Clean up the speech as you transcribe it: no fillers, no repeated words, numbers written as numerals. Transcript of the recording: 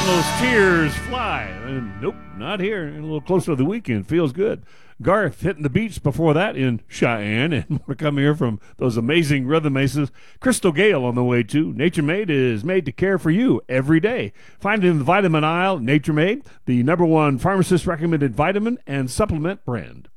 Those tears fly. Nope, not here. A little closer to the weekend. Feels good. Garth hitting the beach before that in Cheyenne. And we're coming here from those amazing rhythm aces. Crystal Gale on the way too. Nature Made is made to care for you every day. Find it in the vitamin aisle. Nature Made, the #1 pharmacist recommended vitamin and supplement brand.